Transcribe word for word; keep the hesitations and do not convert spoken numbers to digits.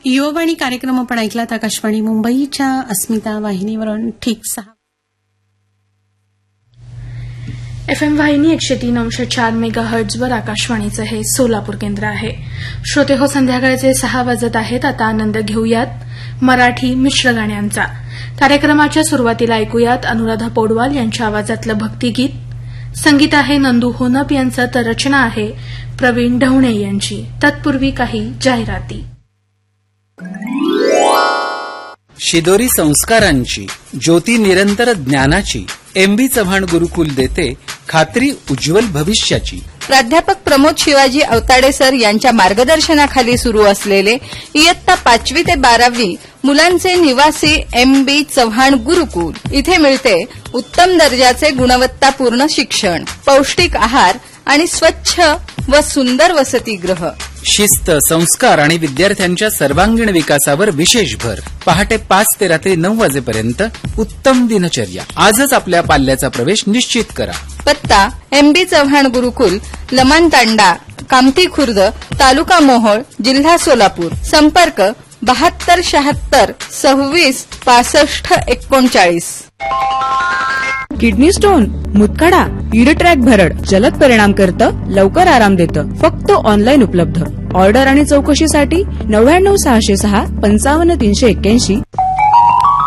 युववाणी कार्यक्रम आपण ऐकलात आकाशवाणी मुंबईच्या अस्मिता वाहिनीवरून ठीक सहा एफ एम वाहिनी एकशे तीन अंश चार मेगा हर्ट्झवर आकाशवाणीचं हे सोलापूर केंद्र आहे. श्रोते हो, संध्याकाळचे सहा वाजत आहेत. आता आनंद घेऊयात मराठी मिश्र गाण्यांचा. कार्यक्रमाच्या सुरुवातीला ऐकूयात अनुराधा पौडवाल यांच्या आवाजातलं भक्तिगीत. संगीत आहे नंदू होनप यांचं, तर रचना आहे प्रवीण ढवणे यांची. तत्पूर्वी काही जाहिराती. शिदोरी संस्कारांची, ज्योती निरंतर ज्ञानाची, एम बी चव्हाण गुरुकुल देते खात्री उज्ज्वल भविष्याची. प्राध्यापक प्रमोद शिवाजी अवताडे सर यांच्या मार्गदर्शनाखाली सुरू असलेले इयत्ता पाचवी ते बारावी मुलांचे निवासी एम बी चव्हाण गुरुकुल. इथे मिळते उत्तम दर्जाचे गुणवत्तापूर्ण शिक्षण, पौष्टिक आहार आणि स्वच्छ व सुंदर वसतिगृह. शिस्त, संस्कार आणि विद्यार्थ्यांच्या सर्वांगीण विकासावर विशेष भर. पहाटे पाच ते रात्री नऊ वाजेपर्यंत उत्तम दिनचर्या. आजच आपल्या पाल्याचा प्रवेश निश्चित करा. पत्ता एम बी चव्हाण गुरुकुल, लमान तांडा, कामठी खुर्द, तालुका मोहोळ, जिल्हा सोलापूर. संपर्क बहात्तर शहात्तर सव्वीस पासष्ट एकोणचाळीस. किडनी स्टोन, मुतखडा, युरिट्रॅक भरड जलद परिणाम करतं, लवकर आराम देतं. फक्त ऑनलाईन उपलब्ध. ऑर्डर आणि चौकशीसाठी नव्याण्णव सहाशे सहा पंचावन्न तीनशे एक्क्याऐंशी